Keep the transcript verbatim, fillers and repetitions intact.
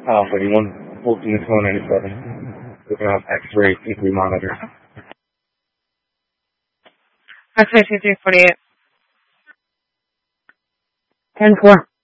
Uh, for anyone working the phone ninety-seven, we're going to have X-ray T three monitor. X-ray T three forty-eight. ten four.